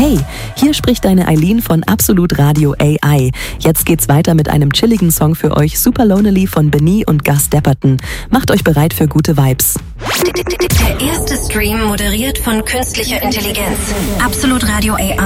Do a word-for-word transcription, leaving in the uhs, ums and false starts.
Hey, hier spricht deine Eileen von Absolut Radio A I. Jetzt geht's weiter mit einem chilligen Song für euch, Super Lonely von Beni und Gus Dapperton. Macht euch bereit für gute Vibes. Der erste Stream moderiert von künstlicher Intelligenz. Absolut Radio A I.